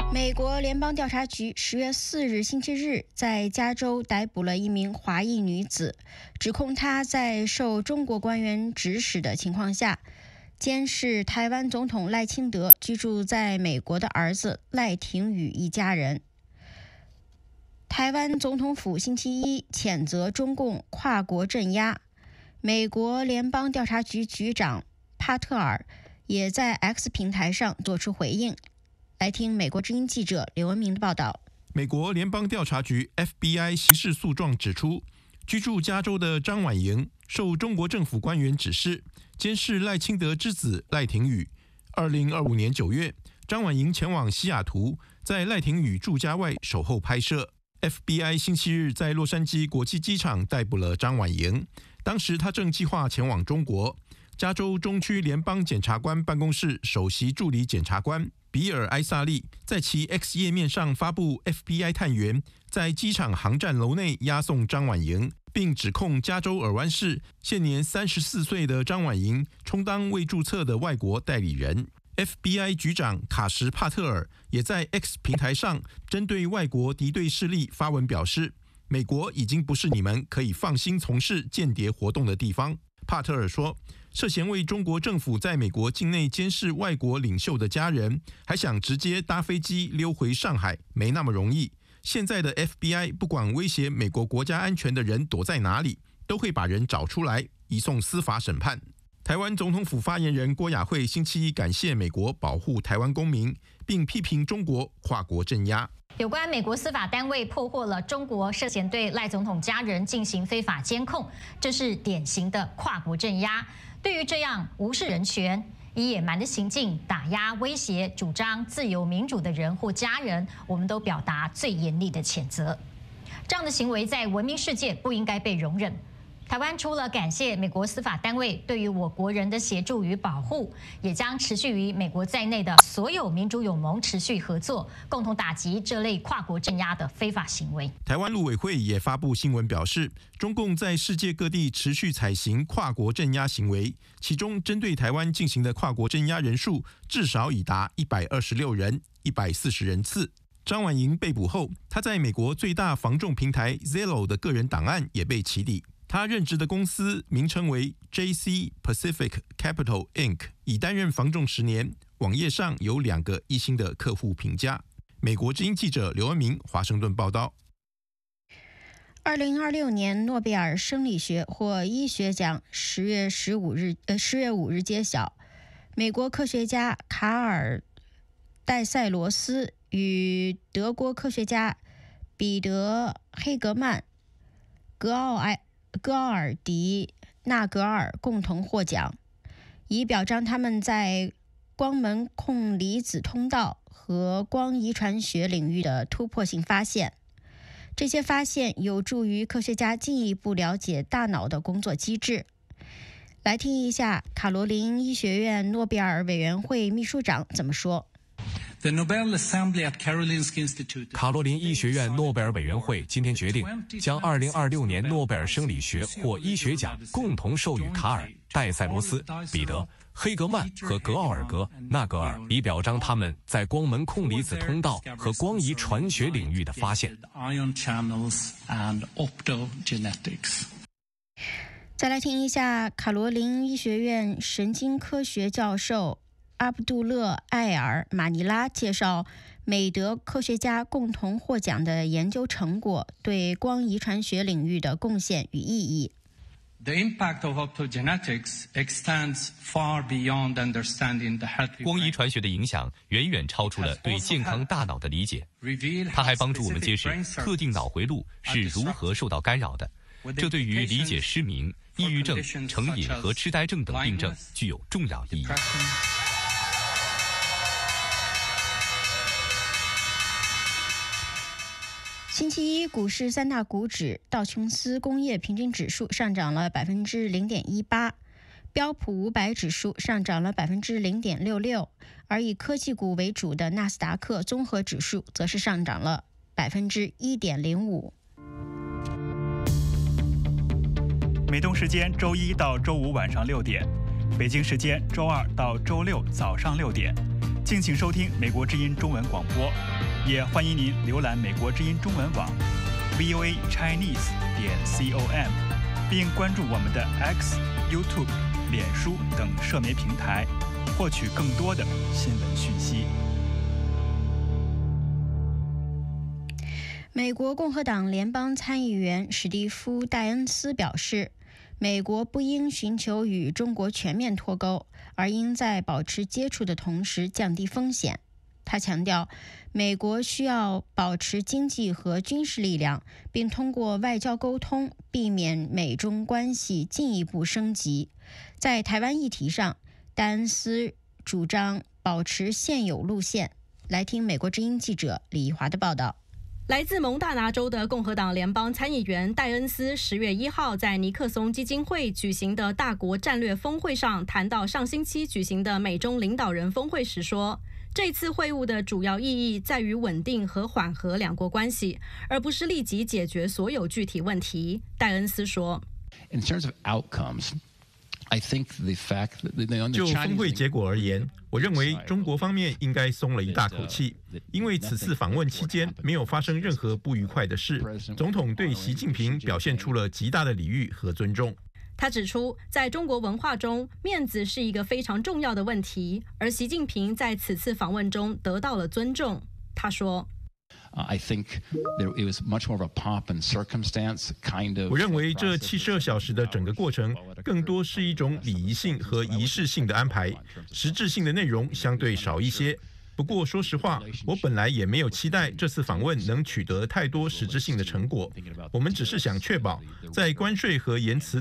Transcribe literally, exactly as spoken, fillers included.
美国联邦调查局十月四日星期日在加州逮捕了一名华裔女子，指控她在受中国官员指使的情况下，监视台湾总统赖清德居住在美国的儿子赖廷宇一家人。台湾总统府星期一谴责中共跨国镇压，美国联邦调查局局长帕特尔也在 X 平台上做出回应。来听美国之音记者刘文明的报道。 美国联邦调查局 F B I 刑事诉状指出，居住加州的张婉莹受中国政府官员指示，监视赖清德之子赖廷宇。二零二五年九月，张婉莹前往西雅图，在赖廷宇住家外守候拍摄。F B I 星期日在洛杉矶国际机场逮捕了张婉莹，当时她正计划前往中国。加州中区联邦检察官办公室首席助理检察官比尔·埃萨利在其 X 页面上发布 F B I 探员在机场航站楼内押送张婉莹，并指控加州尔湾市现年三十四岁的张婉莹充当未注册的外国代理人。F B I 局长卡什·帕特尔也在 X 平台上针对外国敌对势力发文表示，美国已经不是你们可以放心从事间谍活动的地方。帕特尔说，涉嫌为中国政府在美国境内监视外国领袖的家人，还想直接搭飞机溜回上海，没那么容易。现在的 F B I 不管威胁美国国家安全的人躲在哪里，都会把人找出来，移送司法审判。台湾总统府发言人郭雅慧星期一感谢美国保护台湾公民，并批评中国跨国镇压。 有关美国司法单位破获了中国涉嫌对赖总统家人进行非法监控，这是典型的跨国镇压。对于这样无视人权、以野蛮的行径打压、威胁主张自由民主的人或家人，我们都表达最严厉的谴责。这样的行为在文明世界不应该被容忍。台湾除了感谢美国司法单位对于我国人的协助与保护，也将持续与美国在内的所有民主友盟持续合作，共同打击这类跨国镇压的非法行为。 台湾陆委会也发布新闻表示，中共在世界各地持续采行跨国镇压行为，其中针对台湾进行的跨国镇压人数至少已达一百二十六人、一百四十人次。张婉莹被捕后，她在美国最大房仲平台 Zillow 的个人档案也被起底。他任职的公司名称为 J C Pacific Capital Incorporated， 已担任房仲十年，网页上有两个一星的客户评价。美国之音记者刘恩明华盛顿报道。 二零二六年诺贝尔生理学或医学奖十月十五日呃十月五日揭晓，美国科学家卡尔戴塞罗斯与德国科学家彼得黑格曼、格奥埃。戈奥尔迪纳格尔共同获奖，以表彰他们在光门控离子通道和光遗传学领域的突破性发现。这些发现有助于科学家进一步了解大脑的工作机制。来听一下卡罗琳医学院诺贝尔委员会秘书长怎么说。 卡罗琳医学院诺贝尔委员会今天决定，将二零二六年诺贝尔生理学或医学奖共同授予卡尔、戴塞罗斯、彼得、黑格曼和格奥尔格纳格尔，以表彰他们在光门控离子通道和光遗传学领域的发现。 再来听一下卡罗琳医学院神经科学教授阿卜杜勒·艾尔·马尼拉介绍美德科学家共同获奖的研究成果对光遗传学领域的贡献与意义。 The impact of optogenetics extends far beyond understanding the health. 光遗传学的影响远远超出了对健康大脑的理解，它还帮助我们揭示特定脑回路是如何受到干扰的。这对于理解失明、抑郁症、成瘾和痴呆症等病症具有重要意义。 星期一，股市三大股指，道琼斯工业平均指数上涨了百分之零点一八，标普五百指数上涨了百分之零点六六，而以科技股为主的纳斯达克综合指数则是上涨了百分之一点零五。 美东时间周一到周五晚上六点，北京时间周二到周六早上六点。 敬请收听美国之音中文广播，也欢迎您浏览美国之音中文网 v o a chinese 点 com， 并关注我们的 X、YouTube、脸书等社媒平台，获取更多的新闻讯息。 美国共和党联邦参议员史蒂夫·戴恩斯表示，美国不应寻求与中国全面脱钩，而应在保持接触的同时降低风险。他强调，美国需要保持经济和军事力量，并通过外交沟通避免美中关系进一步升级。在台湾议题上，戴恩斯主张保持现有路线。来听美国之音记者李怡华的报道。 来自蒙大拿州的共和党联邦参议员戴恩斯十月一号在尼克松基金会举行的大国战略峰会上谈到上星期举行的美中领导人峰会时说，这次会晤的主要意义在于稳定和缓和两国关系，而不是立即解决所有具体问题。戴恩斯说 In terms of outcomes, I think the fact that 就峰会结果而言，我认为中国方面应该松了一大口气，因为此次访问期间没有发生任何不愉快的事。总统对习近平表现出了极大的礼遇和尊重。 他指出，在中国文化中，面子是一个非常重要的问题，而习近平在此次访问中得到了尊重。他说 I think there, it was much more of a pomp and circumstance kind of. 我认为这七十二小时的整个过程，更多是一种礼仪性和仪式性的安排，实质性的内容相对少一些。不过，说实话，我本来也没有期待这次访问能取得太多实质性的成果。我们只是想确保，在关税和言辞